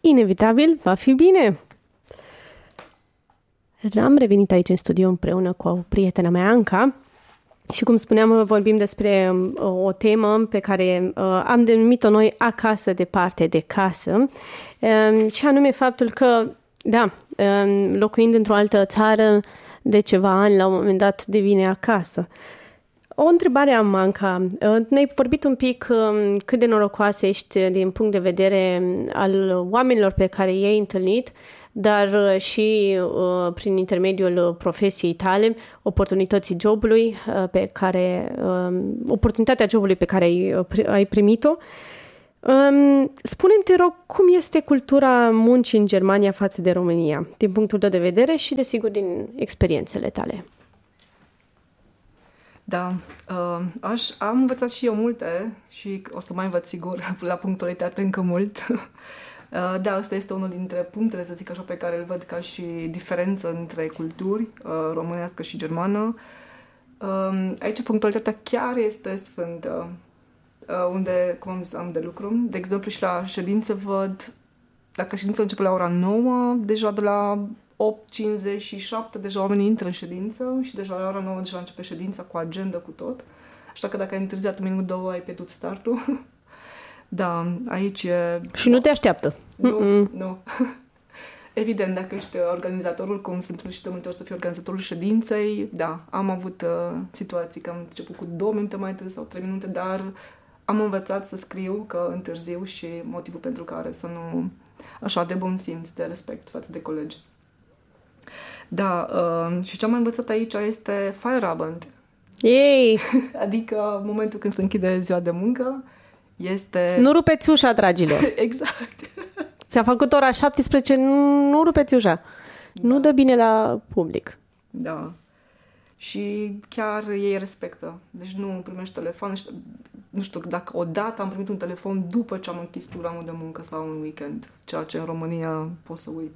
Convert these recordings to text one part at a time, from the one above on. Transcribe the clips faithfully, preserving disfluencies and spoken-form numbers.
inevitabil va fi bine! Am revenit aici în studio împreună cu prietena mea, Anca, și cum spuneam, vorbim despre o temă pe care am denumit-o noi acasă departe de casă, și anume faptul că, da, locuind într-o altă țară de ceva ani, la un moment dat devine acasă. O întrebare am, Anca. Ne-ai vorbit un pic cât de norocoasă ești din punct de vedere al oamenilor pe care i-ai întâlnit, dar și uh, prin intermediul profesiei tale, oportunității jobului uh, pe care, uh, oportunitatea jobului pe care ai, ai primit-o. Um, spune-mi, te rog, cum este cultura muncii în Germania față de România, din punctul tău de vedere și, desigur, din experiențele tale? Da, uh, aș, am învățat și eu multe și o să mai învăț, sigur, la punctualitate încă mult. Da, asta este unul dintre punctele, să zic așa, pe care îl văd ca și diferență între culturi, românească și germană. Aici punctualitatea chiar este sfântă. Unde, cum am zis, am de lucru. De exemplu, și la ședință văd, dacă ședința începe la ora nouă, deja de la opt cincizeci și șapte deja oamenii intră în ședință și deja la ora nouă deja începe ședința cu agenda, cu tot. Așa că dacă ai întârziat un minut, două, ai pierdut startul. Da, aici e... Și nu te așteaptă. Nu, Mm-mm. nu. Evident, dacă ești organizatorul, cum se întâmplă și de multe ori să fii organizatorul ședinței, da, am avut uh, situații că am început cu două minute mai târziu sau trei minute, dar am învățat să scriu că întârziu și motivul pentru care să nu... Așa, de bun simț, de respect față de colegi. Da, uh, și ce am mai învățat aici este Feierabend. Yay! Adică momentul când se închide ziua de muncă, este... Nu rupeți ușa, dragilor. Exact. Ți-a făcut ora șaptesprezece, nu, nu rupeți ușa. Da. Nu dă bine la public. Da. Și chiar ei respectă. Deci nu primești telefon. Nu știu, dacă odată am primit un telefon după ce am închis programul de muncă sau un weekend, ceea ce în România pot să uit.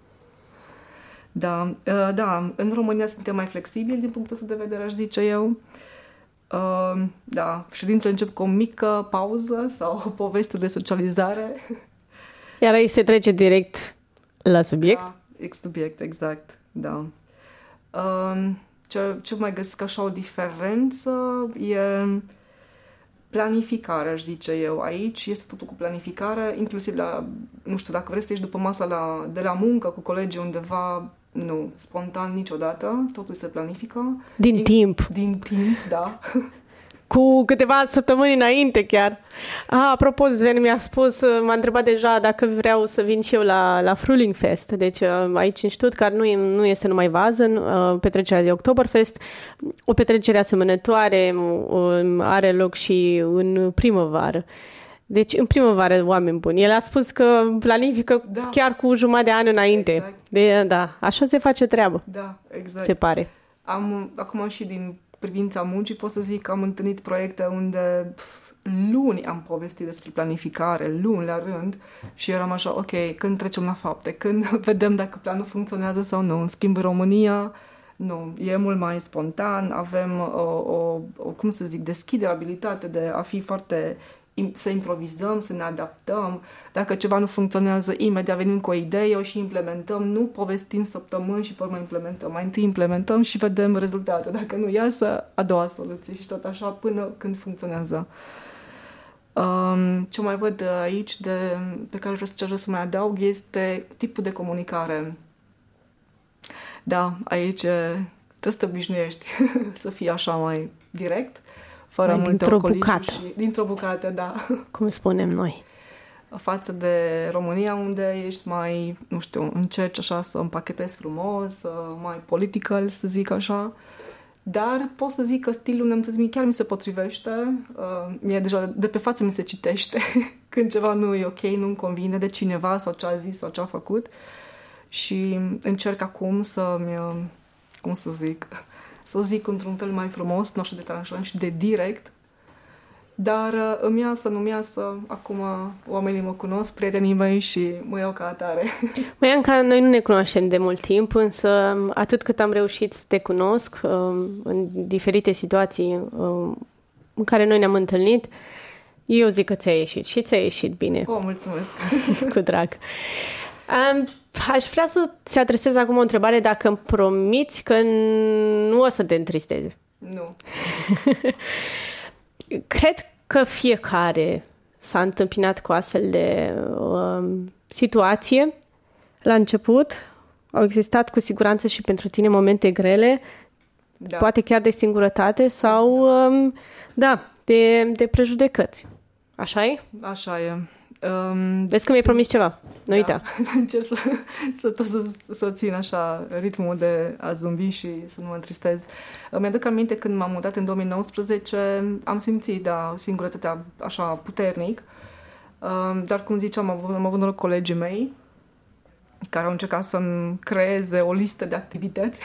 Da. Da, în România suntem mai flexibili din punctul ăsta de vedere, aș zice eu. Uh, da, ședința încep cu o mică pauză sau o poveste de socializare. Iar aici se trece direct la subiect? Da, subiect, exact, da. Uh, ce, ce mai găsesc așa o diferență e planificarea, aș zice eu. Aici este totul cu planificare, inclusiv la, nu știu, dacă vrei să ieși după masa la, de la muncă cu colegii undeva, nu, spontan niciodată, totul se planifică. Din In, timp. Din timp, da. Cu câteva săptămâni înainte chiar. A, apropo, Sven mi-a spus, m-a întrebat deja dacă vreau să vin și eu la, la Frühlingfest. Deci aici în Stuttgart nu, e, nu este numai Vasen, petrecerea de Oktoberfest. O petrecere asemănătoare are loc și în primăvară. Deci, în primăvară, oameni buni. El a spus că planifică da. chiar cu jumătate de an înainte. Exact. De, da, așa se face treabă. Da, exact. Se pare. Am, acum și din privința muncii pot să zic că am întâlnit proiecte unde pf, luni am povestit despre planificare, luni la rând, și eram așa, ok, când trecem la fapte, când vedem dacă planul funcționează sau nu. În schimb, în România, nu, e mult mai spontan, avem o, o, o cum să zic, deschidere, abilitate de a fi foarte... să improvizăm, să ne adaptăm. Dacă ceva nu funcționează, imediat venim cu o idee, o și implementăm. Nu povestim săptămâni și pe urmă implementăm. Mai întâi implementăm și vedem rezultatul. Dacă nu iasă, a doua soluție și tot așa până când funcționează. Um, ce mai văd aici de, pe care vreau, ce vreau să mai adaug este tipul de comunicare. Da, aici trebuie să te obișnuiești să fii așa mai direct. Fără mai dintr-o bucată. Și, dintr-o bucată, da. Cum spunem noi. Față de România, unde ești mai, nu știu, încerci așa să împachetezi frumos, mai political, să zic așa. Dar pot să zic că stilul nemțesc chiar mi se potrivește. Uh, mie deja de pe față mi se citește când ceva nu e ok, nu-mi convine de cineva sau ce a zis sau ce a făcut. Și încerc acum să-mi, cum să zic... să o zic într-un fel mai frumos, nu așa de tranșant și de direct, dar îmi iasă, nu-mi iasă, acum oamenii mă cunosc, prietenii mei, și mă iau ca atare. Măi, Anca, noi nu ne cunoaștem de mult timp, însă atât cât am reușit să te cunosc în diferite situații în care noi ne-am întâlnit, Eu zic că ți-a ieșit și ți-a ieșit bine. Oh, mulțumesc! Cu drag! Um, aș vrea să-ți adresez acum o întrebare dacă îmi promiți că nu o să te întristezi. Nu. Cred că fiecare s-a întâmpinat cu astfel de um, situație. La început au existat cu siguranță și pentru tine momente grele, da. Poate chiar de singurătate sau um, da, de, de prejudecăți. Așa e? Așa e. Um, Vezi că mi-ai promis ceva. Nu da. uita. Încerc să, să, tot să, să țin așa ritmul de a zâmbi și să nu mă întristez. Mi-aduc aminte când m-am mutat în două mii nouăsprezece, am simțit, da, singurătatea așa puternic. Um, dar, cum ziceam, am avut, am avut colegii mei care au încercat să-mi creeze o listă de activități.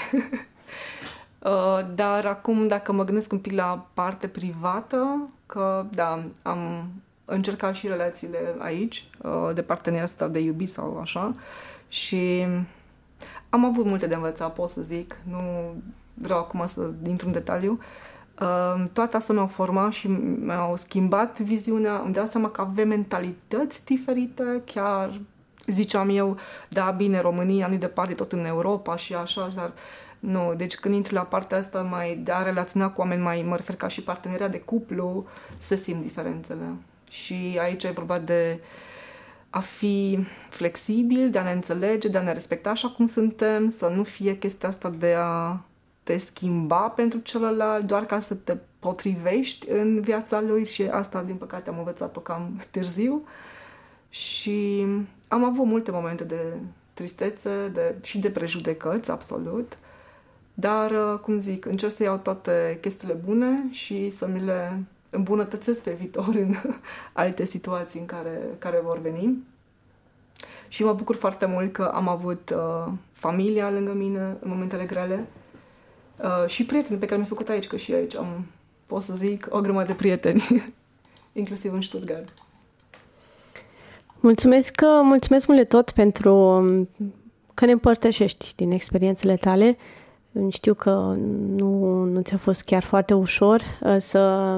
uh, dar acum, dacă mă gândesc un pic la parte privată, că, da, am încercat și relațiile aici, de parteneriat de iubit sau așa, și am avut multe de învățat, pot să zic, nu vreau acum să intru în detaliu. Toate astea mi-au format și mi-au schimbat viziunea, îmi dau seama că avem mentalități diferite, chiar ziceam eu, da, bine, România nu-i departe, tot în Europa și așa, dar nu, deci când intri la partea asta mai de a relaționa cu oameni, mai mă refer ca și parteneria de cuplu, se simt diferențele. Și aici e vorba de a fi flexibil, de a ne înțelege, de a ne respecta așa cum suntem, să nu fie chestia asta de a te schimba pentru celălalt, doar ca să te potrivești în viața lui, și asta, din păcate, am învățat-o cam târziu. Și am avut multe momente de tristețe de, și de prejudecăți, absolut, dar, cum zic, încerc să iau toate chestiile bune și să mi le îmbunătățesc pe viitor în alte situații în care, care vor veni. Și mă bucur foarte mult că am avut uh, familia lângă mine în momentele grele uh, și prieteni pe care mi-am făcut aici, că și aici am, pot să zic, o grămadă de prieteni, inclusiv în Stuttgart. Mulțumesc, mulțumesc mult de tot pentru că ne împărtășești din experiențele tale. Știu că nu, nu ți-a fost chiar foarte ușor uh, să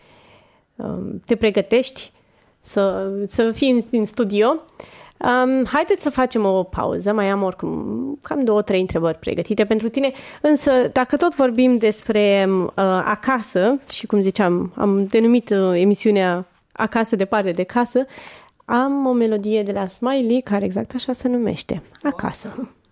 te pregătești, să, să fii în, în studio. Um, haideți să facem o pauză. Mai am oricum cam două, trei întrebări pregătite pentru tine. Însă, dacă tot vorbim despre uh, acasă, și cum ziceam, am denumit uh, emisiunea Acasă, departe de casă, am o melodie de la Smiley care exact așa se numește, Acasă.